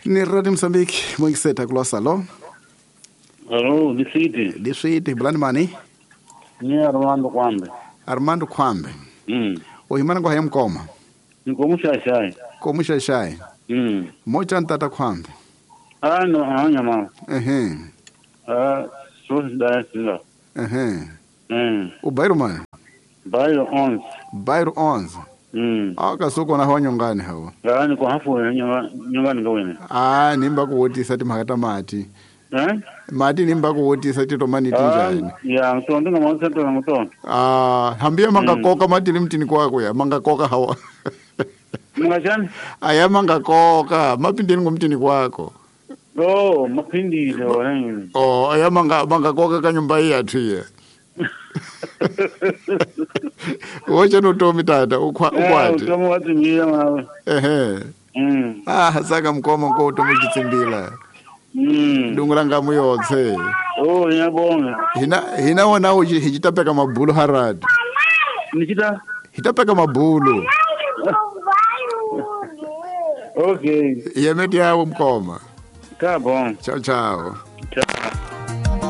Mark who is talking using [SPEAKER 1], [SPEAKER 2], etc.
[SPEAKER 1] Ni Radio Mozambique, mwingiseta kulosa lo.
[SPEAKER 2] Hello,
[SPEAKER 1] Di Switi, blani mani?
[SPEAKER 2] Ni Armando Kwambe.
[SPEAKER 1] Armando Kwambe. Uhimana kwa mkoma?
[SPEAKER 2] Niko shai.
[SPEAKER 1] Komusha shai. Mocha ntata Kwambe.
[SPEAKER 2] No, hanya mama. So da sila.
[SPEAKER 1] Ubairu mani?
[SPEAKER 2] Bairo 11.
[SPEAKER 1] Bairo 11. Aka soko na honyo ngani hawa?
[SPEAKER 2] Ngani kwa hafu nyumbani ngawene.
[SPEAKER 1] Nimba kuwotisa timakata mati. Mati nimba kuwotisa titomani tinjani.
[SPEAKER 2] Ya, mtonga mwaseto na mtonga.
[SPEAKER 1] Hambia manga koka mati limtini kwako ya manga koka hawa.
[SPEAKER 2] Mga chani?
[SPEAKER 1] Aya manga koka, mapindi ngumtini kwako.
[SPEAKER 2] Mapindi leo nini.
[SPEAKER 1] Aya manga koka kanyumba hii atuye. Wacha nutomi tata ukwati.
[SPEAKER 2] Kama watu mia mawe.
[SPEAKER 1] Saka mkoma mko utomi kitsimbila. Dunguranga muyotse.
[SPEAKER 2] Nyabonga.
[SPEAKER 1] Hina wana hijitapeka mabulu haradi.
[SPEAKER 2] Nikita?
[SPEAKER 1] Hitapeka mabulu.
[SPEAKER 2] Okay.
[SPEAKER 1] Yemeti yawo mkoma.
[SPEAKER 2] Tá bom.
[SPEAKER 1] Ciao ciao.
[SPEAKER 2] Tchau.